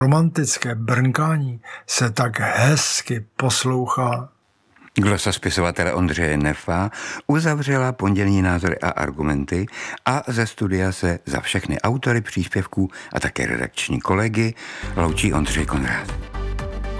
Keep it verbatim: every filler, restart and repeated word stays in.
Romantické brnkání se tak hezky poslouchá. Glosa spisovatele Ondřeje Nefa uzavřela pondělní názory a argumenty a ze studia se za všechny autory příspěvků a také redakční kolegy loučí Ondřej Konrád.